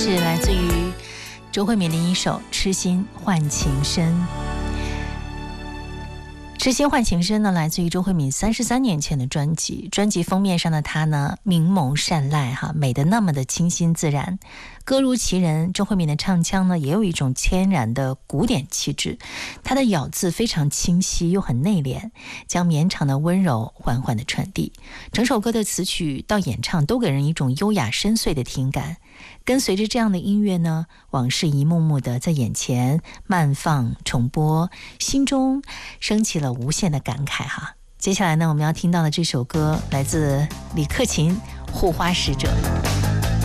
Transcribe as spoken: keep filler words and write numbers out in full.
是来自于周慧敏的一首《痴心换情深》。《痴心换情深》呢，来自于周慧敏三十三年前的专辑。专辑封面上的她呢，明眸善睐，哈，美得那么的清新自然，歌如其人。周慧敏的唱腔呢，也有一种天然的古典气质。她的咬字非常清晰，又很内敛，将绵长的温柔缓缓地传递。整首歌的词曲到演唱都给人一种优雅深邃的听感。跟随着这样的音乐呢，往事一幕幕的在眼前慢放重播，心中升起了无限的感慨哈。接下来呢，我们要听到的这首歌来自李克勤《护花使者》。